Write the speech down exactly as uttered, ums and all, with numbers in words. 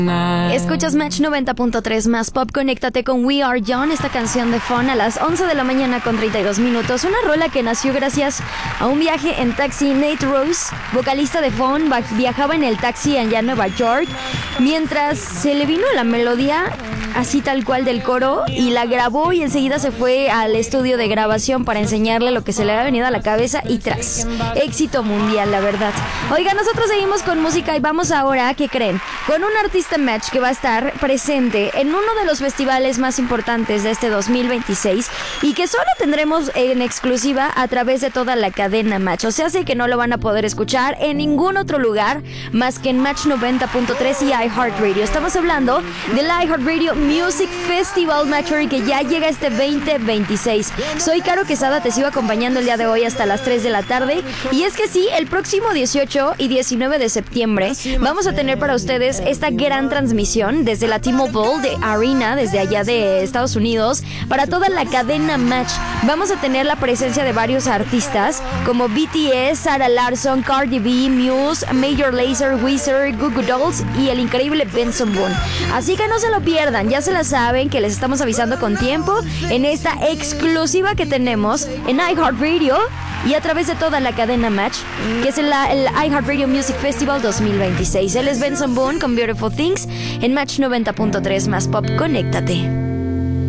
Escuchas Match noventa punto tres más Pop. Conéctate con We Are Young, esta canción de Fun a las once de la mañana con treinta y dos minutos. Una rola que nació gracias a un viaje en taxi. Nate Rose, vocalista de Fun, viajaba en el taxi allá en Nueva York mientras se le vino la melodía así tal cual del coro y la grabó y enseguida se fue al estudio de grabación para enseñarle lo que se le había venido a la cabeza y tras, éxito mundial, la verdad. Oiga, nosotros seguimos con música y vamos ahora, ¿qué creen? Con un artista Match que va a estar presente en uno de los festivales más importantes de este dos mil veintiséis y que solo tendremos en exclusiva a través de toda la cadena Match. O sea, sé que no lo van a poder escuchar en ningún otro lugar más que en Match noventa punto tres y iHeartRadio. Estamos hablando del iHeartRadio Music Festival Matchery que ya llega este veinte veintiséis. Soy Caro Quesada, te sigo acompañando el día de hoy hasta las tres de la tarde. Y es que sí, el próximo dieciocho y diecinueve de septiembre vamos a tener para ustedes esta gran transmisión desde la T-Mobile de Arena, desde allá de Estados Unidos, para toda la cadena Match. Vamos a tener la presencia de varios artistas como B T S, Sarah Larsson, Cardi B, Muse, Major Lazer, Weezer, Goo Goo Dolls y el increíble Benson Boone. Así que no se lo pierdan, ya se la saben que les estamos avisando con tiempo en esta exclusiva que tenemos en iHeartRadio y a través de toda la cadena Match, que es el, el iHeartRadio Music Festival dos mil veintiséis. Él es Benson Boone con Beautiful Things en Match noventa punto tres más Pop. Conéctate.